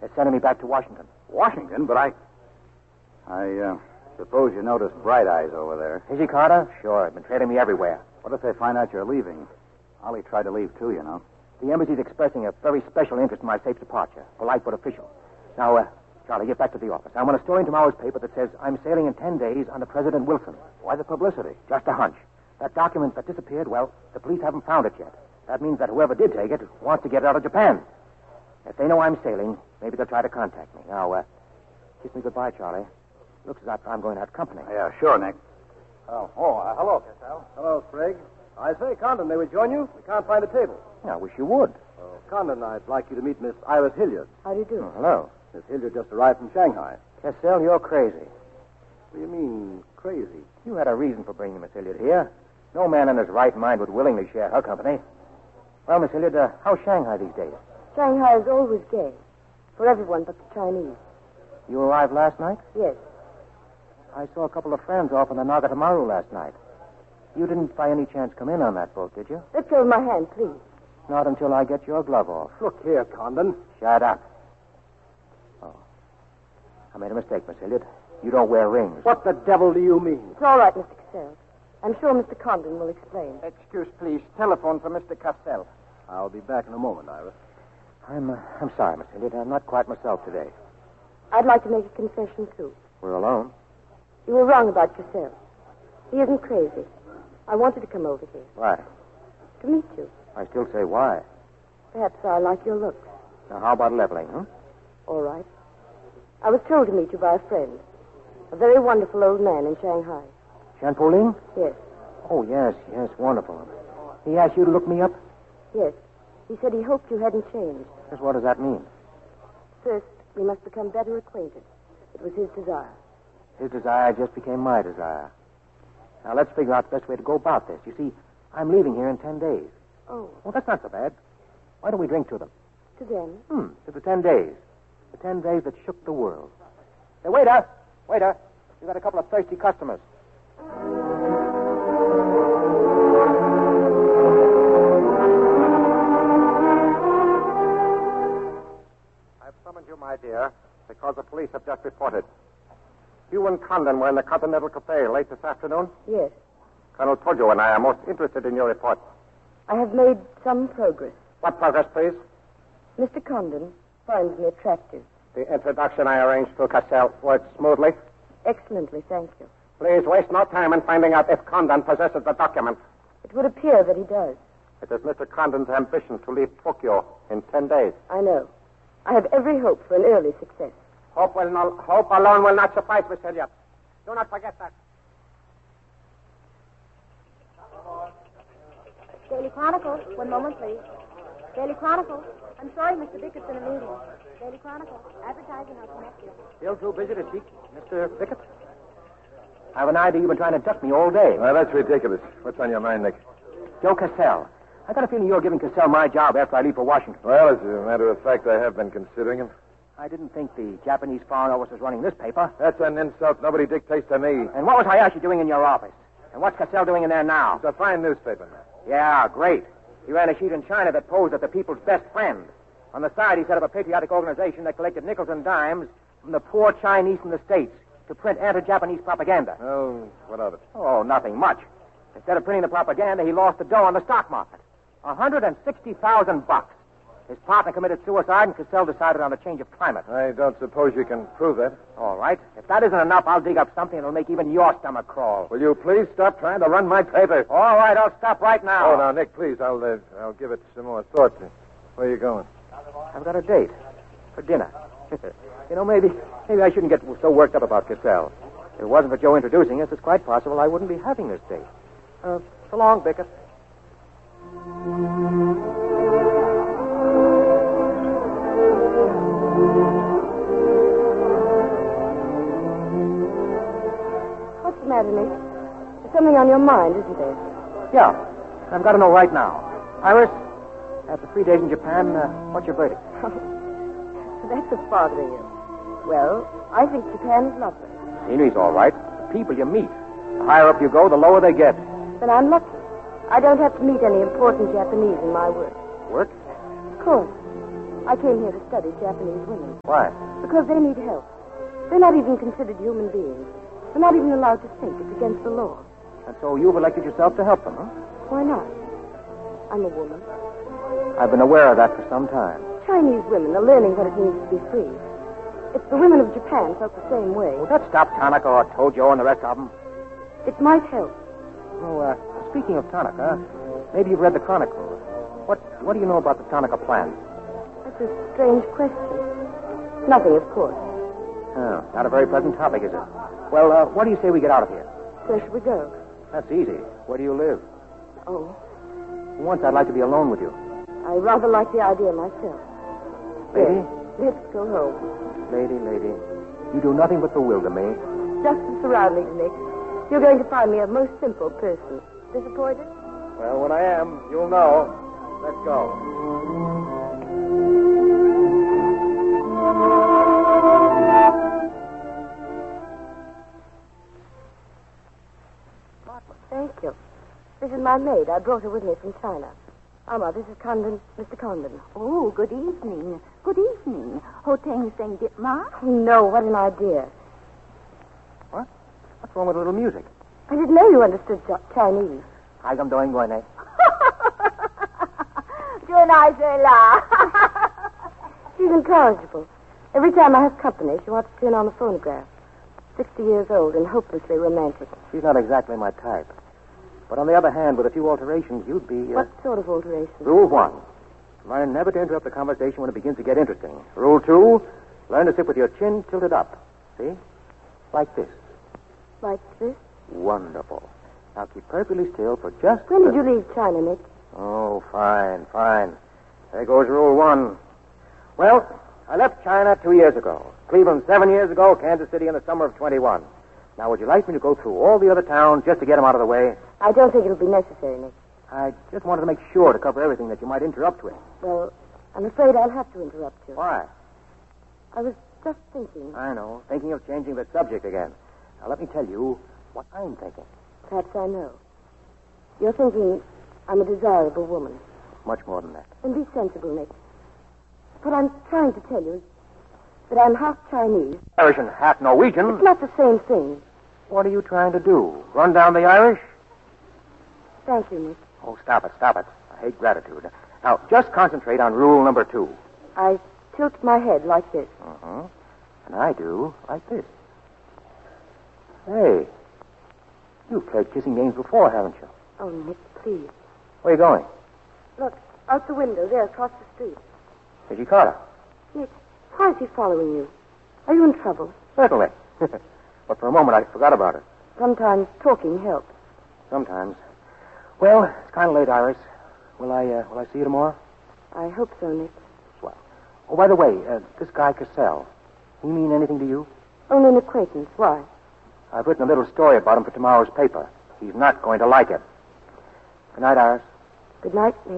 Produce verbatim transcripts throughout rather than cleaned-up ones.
They're sending me back to Washington. Washington? But I... I, uh, suppose you noticed Bright Eyes over there. Is he, Carter? Sure. They've been trailing me everywhere. What if they find out you're leaving? Ollie tried to leave, too, you know. The embassy's expressing a very special interest in my safe departure. Polite but official. Now, uh, Charlie, get back to the office. I want a story in tomorrow's paper that says I'm sailing in ten days under President Wilson. Why the publicity? Just a hunch. That document that disappeared, well, the police haven't found it yet. That means that whoever did take it wants to get it out of Japan. If they know I'm sailing, maybe they'll try to contact me. Now, uh, kiss me goodbye, Charlie. Looks as if I'm going to have company. Yeah, sure, Nick. Oh, oh uh, hello, Cassell. Hello, Sprague. I say, Condon, may we join you? We can't find a table. I wish you would. Oh, Condon, I'd like you to meet Miss Iris Hilliard. How do you do? Oh, hello. Miss Hilliard just arrived from Shanghai. Cassell, you're crazy. What do you mean, crazy? You had a reason for bringing Miss Hilliard here. No man in his right mind would willingly share her company. Well, Miss Hilliard, uh, how's Shanghai these days? Shanghai is always gay. For everyone but the Chinese. You arrived last night? Yes. I saw a couple of friends off on the Nagatamaru last night. You didn't by any chance come in on that boat, did you? Let go of my hand, please. Not until I get your glove off. Look here, Condon. Shut up. Oh. I made a mistake, Miss Hilliard. You don't wear rings. What the devil do you mean? It's all right, Mister Cassell. I'm sure Mister Condon will explain. Excuse, please. Telephone for Mister Castell. I'll be back in a moment, Iris. I'm, uh, I'm sorry, Miss Hilliard. I'm not quite myself today. I'd like to make a confession, too. We're alone. You were wrong about Cassell. He isn't crazy. I wanted to come over here. Why? To meet you. I still say why. Perhaps I like your looks. Now, how about leveling, huh? All right. I was told to meet you by a friend. A very wonderful old man in Shanghai. Shan Poling? Yes. Oh, yes, yes, wonderful. He asked you to look me up? Yes. He said he hoped you hadn't changed. Just what does that mean? First, we must become better acquainted. It was his desire. His desire just became my desire. Now, let's figure out the best way to go about this. You see, I'm leaving here in ten days. Oh. Well, that's not so bad. Why don't we drink to them? To them? Hmm, to the ten days. The ten days that shook the world. Hey, waiter! Waiter! You got a couple of thirsty customers. I've summoned you, my dear, because the police have just reported. You and Condon were in the Continental Cafe late this afternoon? Yes. Colonel Tojo and I are most interested in your report. I have made some progress. What progress, please? Mister Condon finds me attractive. The introduction I arranged to Cassell worked smoothly. Excellently, thank you. Please waste no time in finding out if Condon possesses the document. It would appear that he does. It is Mister Condon's ambition to leave Tokyo in ten days. I know. I have every hope for an early success. Hope, will not, hope alone will not suffice, Miss Hilliard. Do not forget that. Daily Chronicle. One moment, please. Daily Chronicle. I'm sorry, Mister Bickett's in a meeting. Daily Chronicle. Advertising, I'll connect you. Still too busy to speak, Mister Bickett? I have an idea you've been trying to duck me all day. Well, that's ridiculous. What's on your mind, Nick? Joe Cassell. I got a feeling you're giving Cassell my job after I leave for Washington. Well, as a matter of fact, I have been considering him. I didn't think the Japanese Foreign Office was running this paper. That's an insult. Nobody dictates to me. And what was Hayashi doing in your office? And what's Cassell doing in there now? It's a fine newspaper, man. Yeah, great. He ran a sheet in China that posed as the people's best friend. On the side, he set up a patriotic organization that collected nickels and dimes from the poor Chinese in the States to print anti-Japanese propaganda. Oh, what of it? Oh, nothing much. Instead of printing the propaganda, he lost the dough on the stock market. one hundred sixty thousand bucks. His partner committed suicide, and Cassell decided on a change of climate. I don't suppose you can prove that. All right. If that isn't enough, I'll dig up something that'll make even your stomach crawl. Will you please stop trying to run my paper? All right, I'll stop right now. Oh, now, Nick, please. I'll uh, I'll give it some more thought. Where are you going? I've got a date for dinner. You know, maybe maybe I shouldn't get so worked up about Cassell. If it wasn't for Joe introducing us, it's quite possible I wouldn't be having this date. Uh, so long, Bickett. What's the matter, Nick? There's something on your mind, isn't there? Yeah, I've got to know right now. Iris, after three days in Japan, uh, what's your verdict? That's what's bothering you. Well, I think Japan is lovely. Scenery's all right. The people you meet. The higher up you go, the lower they get. Then I'm lucky. I don't have to meet any important Japanese in my work. Work? Of course. I came here to study Japanese women. Why? Because they need help. They're not even considered human beings. They're not even allowed to think. It's against the law. And so you've elected yourself to help them, huh? Why not? I'm a woman. I've been aware of that for some time. Chinese women are learning what it means to be free. If the women of Japan felt the same way, Will that stop Tanaka or Tojo and the rest of them? it might help. Oh, uh, speaking of Tanaka, maybe you've read the Chronicle. What What do you know about the Tanaka plan? That's a strange question. Nothing, of course. Oh, not a very pleasant topic, is it? Well, uh, what do you say we get out of here? Where should we go? That's easy. Where do you live? Oh, Once I'd like to be alone with you. I rather like the idea myself. Lady? Yes, let's go home. Lady, lady. You do nothing but bewilder me. Just the surroundings, Nick. You're going to find me a most simple person. Disappointed? Well, when I am, you'll know. Let's go. Thank you. This is my maid. I brought her with me from China. Alma, this is Condon, Mister Condon. Oh, good evening. Good evening. Ho Teng Seng Dip Ma? No, what an idea. What? What's wrong with a little music? I didn't know you understood Ch- Chinese. Hi, I'm doing going, eh? She's incorrigible. Every time I have company, she wants to turn on the phonograph. Sixty years old and hopelessly romantic. She's not exactly my type. But on the other hand, with a few alterations, you'd be... Uh... What sort of alterations? Rule one. Learn never to interrupt the conversation when it begins to get interesting. Rule two. Learn to sit with your chin tilted up. See? Like this. Like this? Wonderful. Now keep perfectly still for just... When a... did you leave China, Nick? Oh, fine, fine. There goes rule one. Well, I left China two years ago. Cleveland seven years ago. Kansas City in the summer of twenty-one. Now, would you like me to go through all the other towns just to get them out of the way? I don't think it'll be necessary, Nick. I just wanted to make sure to cover everything that you might interrupt with. Well, I'm afraid I'll have to interrupt you. Why? I was just thinking. I know. Thinking of changing the subject again. Now, let me tell you what I'm thinking. Perhaps I know. You're thinking I'm a desirable woman. Much more than that. And be sensible, Nick. What I'm trying to tell you is that I'm half Chinese. Irish and half Norwegian. It's not the same thing. What are you trying to do? Run down the Irish? Thank you, Nick. Oh, stop it, stop it. I hate gratitude. Now, just concentrate on rule number two. I tilt my head like this. Uh-huh. And I do like this. Hey, you've played kissing games before, haven't you? Oh, Nick, please. Where are you going? Look, out the window there across the street. Is she Carter? Nick, why is he following you? Are you in trouble? Certainly. But for a moment, I forgot about it. Sometimes talking helps. Sometimes. Well, it's kind of late, Iris. Will I, uh, will I see you tomorrow? I hope so, Nick. Swell. Oh, by the way, uh, this guy Cassell, he mean anything to you? Only an acquaintance. Why? I've written a little story about him for tomorrow's paper. He's not going to like it. Good night, Iris. Good night, Nick.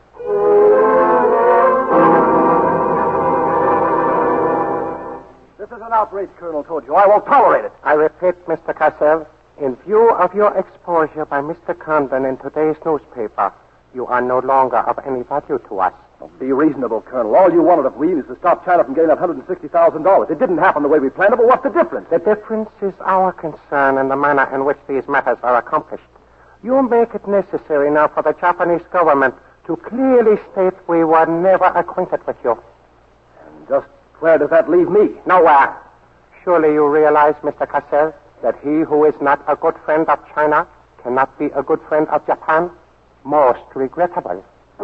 This is an outrage, Colonel Tojo. I won't tolerate it. I repeat, Mister Cassell, in view of your exposure by Mister Condon in today's newspaper, you are no longer of any value to us. Oh, be reasonable, Colonel. All you wanted of we is to stop China from getting that one hundred sixty thousand dollars. It didn't happen the way we planned it, but what's the difference? The difference is our concern in the manner in which these matters are accomplished. You make it necessary now for the Japanese government to clearly state we were never acquainted with you. And just where does that leave me? Nowhere. Surely you realize, Mister Cassell, that he who is not a good friend of China cannot be a good friend of Japan? Most regrettable.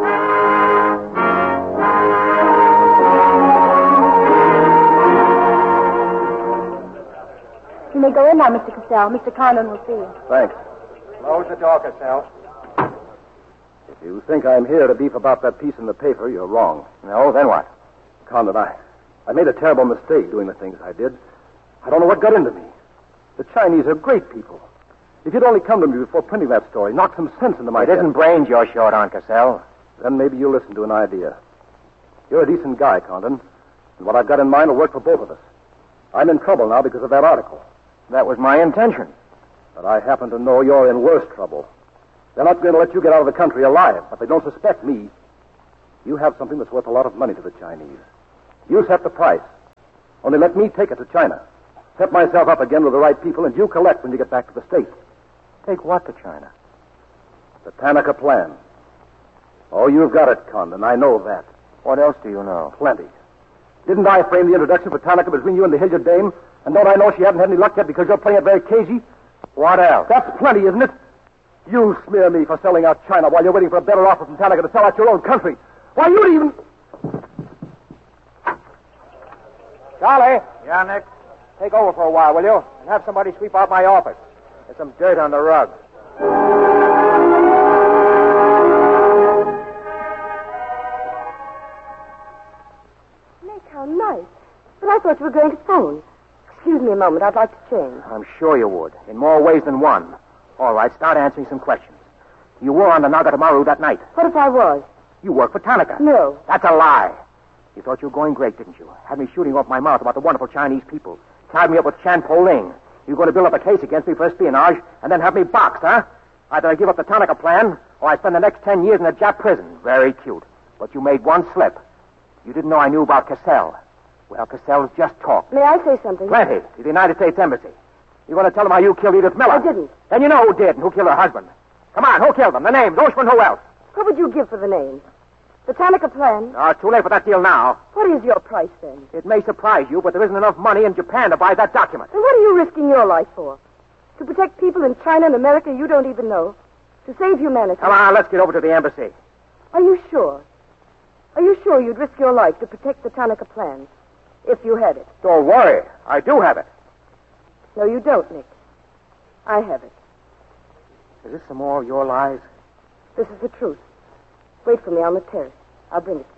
You may go in now, Mister Cassell. Mister Condon will see you. Thanks. Close the door, Cassell. If you think I'm here to beef about that piece in the paper, you're wrong. No, then what? Condon, I, I made a terrible mistake doing the things I did. I don't know what got into me. The Chinese are great people. If you'd only come to me before printing that story, knock some sense into my It head. isn't brains you're short on, Cassell. Then maybe you'll listen to an idea. You're a decent guy, Condon, and what I've got in mind will work for both of us. I'm in trouble now because of that article. That was my intention. But I happen to know you're in worse trouble. They're not going to let you get out of the country alive, but they don't suspect me. You have something that's worth a lot of money to the Chinese. You set the price. Only let me take it to China. Set myself up again with the right people, and you collect when you get back to the States. Take what to China? The Tanaka plan. Oh, you've got it, Condon. I know that. What else do you know? Plenty. Didn't I frame the introduction for Tanaka between you and the Hilliard dame? And don't I know she hasn't had any luck yet because you're playing it very cagey? What else? That's plenty, isn't it? You smear me for selling out China while you're waiting for a better offer from Tanaka to sell out your own country. Why, you'd even... Charlie, Yeah, Nick? take over for a while, will you? And have somebody sweep out my office. There's some dirt on the rug. Nick, how nice. But I thought you were going to phone. Excuse me a moment. I'd like to change. I'm sure you would, in more ways than one. All right, start answering some questions. You were on the Nagatamaru that night. What if I was? You worked for Tanaka. No. That's a lie. You thought you were going great, didn't you? Had me shooting off my mouth about the wonderful Chinese people. Tied me up with Chan Po Ling. You were going to build up a case against me for espionage and then have me boxed, huh? Either I give up the Tanaka plan or I spend the next ten years in a Jap prison. Very cute. But you made one slip. You didn't know I knew about Cassell. Well, Cassell's just talk. May I say something? Plenty. To the United States Embassy. You want to tell them how you killed Edith Miller? I didn't. Then you know who did and who killed her husband. Come on, who killed them? The names, Oshman, who else? What would you give for the name? The Tanaka plan? Oh, it's too late for that deal now. What is your price, then? It may surprise you, but there isn't enough money in Japan to buy that document. And what are you risking your life for? To protect people in China and America you don't even know? To save humanity? Come on, let's get over to the embassy. Are you sure? Are you sure you'd risk your life to protect the Tanaka plan? If you had it. Don't worry. I do have it. No, you don't, Nick. I have it. Is this some more of your lies? This is the truth. Wait for me on the terrace. I'll bring it to you.